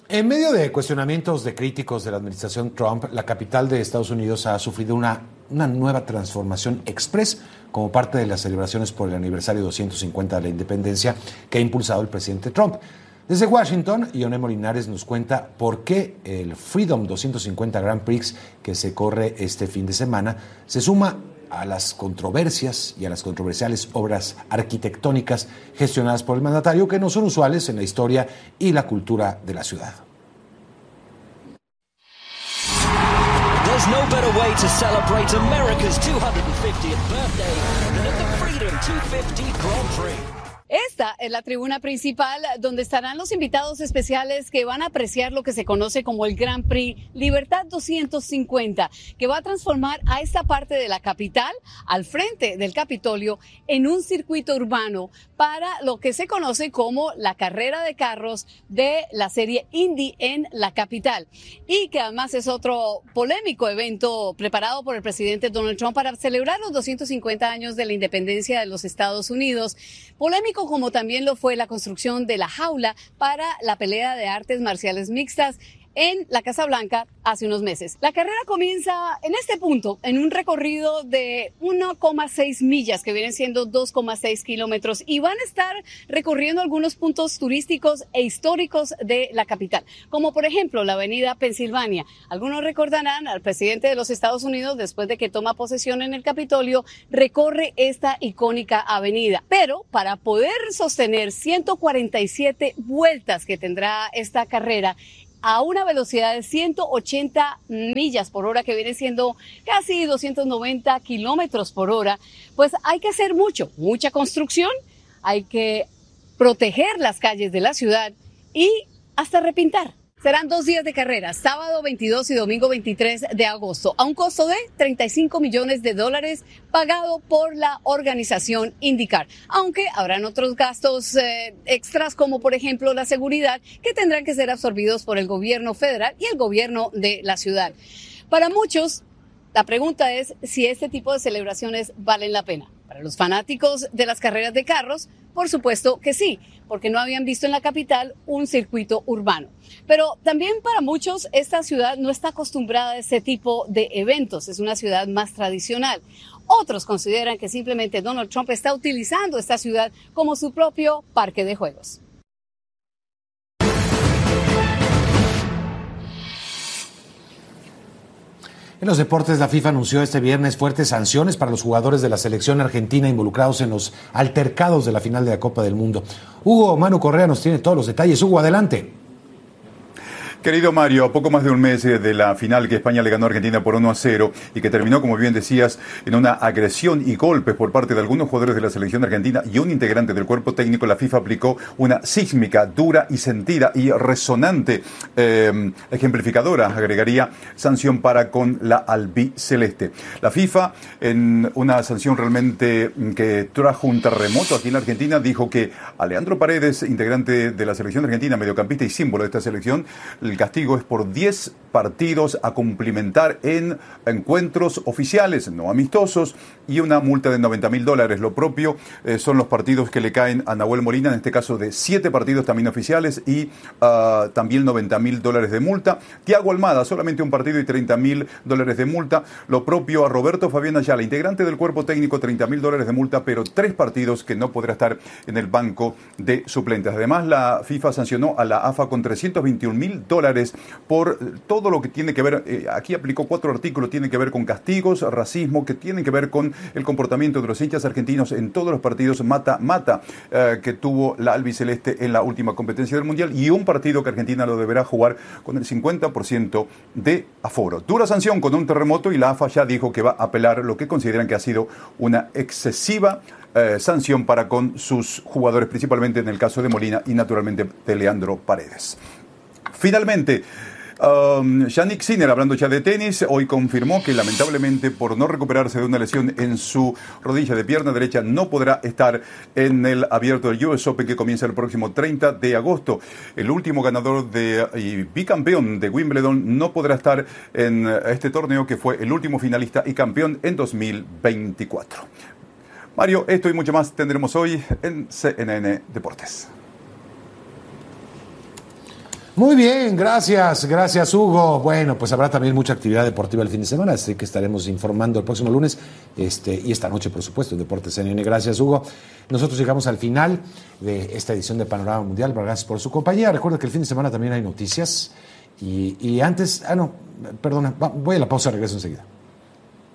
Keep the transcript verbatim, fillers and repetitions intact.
En medio de cuestionamientos de críticos de la administración Trump, la capital de Estados Unidos ha sufrido una, una nueva transformación express como parte de las celebraciones por el aniversario doscientos cincuenta de la independencia que ha impulsado el presidente Trump. Desde Washington, Ionemo Linares nos cuenta por qué el Freedom doscientos cincuenta Grand Prix que se corre este fin de semana se suma a las controversias y a las controversiales obras arquitectónicas gestionadas por el mandatario que no son usuales en la historia y la cultura de la ciudad. There's no better way to celebrate America's two hundred fiftieth birthday than at the Freedom doscientos cincuenta Grand Prix. Esta es la tribuna principal donde estarán los invitados especiales que van a apreciar lo que se conoce como el Grand Prix Libertad doscientos cincuenta, que va a transformar a esta parte de la capital, al frente del Capitolio, en un circuito urbano para lo que se conoce como la carrera de carros de la serie Indy en la capital. Y que además es otro polémico evento preparado por el presidente Donald Trump para celebrar los doscientos cincuenta años de la independencia de los Estados Unidos. Polémico como también lo fue la construcción de la jaula para la pelea de artes marciales mixtas en la Casa Blanca hace unos meses. La carrera comienza en este punto, en un recorrido de uno coma seis millas, que vienen siendo dos coma seis kilómetros, y van a estar recorriendo algunos puntos turísticos e históricos de la capital, como por ejemplo la avenida Pensilvania. Algunos recordarán al presidente de los Estados Unidos, después de que toma posesión en el Capitolio, recorre esta icónica avenida. Pero para poder sostener ciento cuarenta y siete vueltas que tendrá esta carrera, a una velocidad de ciento ochenta millas por hora, que viene siendo casi doscientos noventa kilómetros por hora, pues hay que hacer mucho, mucha construcción, hay que proteger las calles de la ciudad y hasta repintar. Serán dos días de carrera, sábado veintidós y domingo veintitrés de agosto, a un costo de treinta y cinco millones de dólares pagado por la organización IndyCar, aunque habrán otros gastos eh, extras, como por ejemplo la seguridad, que tendrán que ser absorbidos por el gobierno federal y el gobierno de la ciudad. Para muchos, la pregunta es si este tipo de celebraciones valen la pena. Para los fanáticos de las carreras de carros, por supuesto que sí, porque no habían visto en la capital un circuito urbano. Pero también para muchos esta ciudad no está acostumbrada a ese tipo de eventos, es una ciudad más tradicional. Otros consideran que simplemente Donald Trump está utilizando esta ciudad como su propio parque de juegos. En los deportes, la FIFA anunció este viernes fuertes sanciones para los jugadores de la selección argentina involucrados en los altercados de la final de la Copa del Mundo. Hugo Manu Correa nos tiene todos los detalles. Hugo, adelante. Querido Mario, a poco más de un mes de la final que España le ganó a Argentina por uno a cero y que terminó, como bien decías, en una agresión y golpes por parte de algunos jugadores de la selección argentina y un integrante del cuerpo técnico, la FIFA aplicó una sísmica, dura y sentida y resonante, eh, ejemplificadora, agregaría, sanción para con la albiceleste. La FIFA, en una sanción realmente que trajo un terremoto aquí en la Argentina, dijo que a Leandro Paredes, integrante de la selección argentina, mediocampista y símbolo de esta selección, el castigo es por diez partidos a cumplimentar en encuentros oficiales, no amistosos, y una multa de noventa mil dólares. Lo propio eh, son los partidos que le caen a Nahuel Molina, en este caso de siete partidos también oficiales, y uh, también noventa mil dólares de multa. Thiago Almada, solamente un partido y treinta mil dólares de multa. Lo propio a Roberto Fabián Ayala, integrante del cuerpo técnico, treinta mil dólares de multa, pero tres partidos que no podrá estar en el banco de suplentes. Además, la FIFA sancionó a la A F A con trescientos veintiún mil dólares por todo lo que tiene que ver, eh, aquí aplicó cuatro artículos, tiene que ver con castigos, racismo, que tienen que ver con el comportamiento de los hinchas argentinos en todos los partidos mata-mata eh, que tuvo la albiceleste en la última competencia del Mundial, y un partido que Argentina lo deberá jugar con el cincuenta por ciento de aforo. Dura sanción con un terremoto, y la A F A ya dijo que va a apelar lo que consideran que ha sido una excesiva eh, sanción para con sus jugadores, principalmente en el caso de Molina y naturalmente de Leandro Paredes. Finalmente, Um, Jannik Sinner, hablando ya de tenis, hoy confirmó que lamentablemente por no recuperarse de una lesión en su rodilla de pierna derecha no podrá estar en el abierto del U S Open que comienza el próximo treinta de agosto. El último ganador de, y bicampeón de Wimbledon no podrá estar en este torneo, que fue el último finalista y campeón en dos mil veinticuatro. Mario, esto y mucho más tendremos hoy en C N N Deportes. Muy bien, gracias, gracias Hugo. Bueno, pues habrá también mucha actividad deportiva el fin de semana, así que estaremos informando el próximo lunes este, y esta noche, por supuesto, en Deportes C N N. Gracias, Hugo. Nosotros llegamos al final de esta edición de Panorama Mundial. Gracias por su compañía. Recuerda que el fin de semana también hay noticias y, y antes, ah no, perdona, voy a la pausa, regreso enseguida.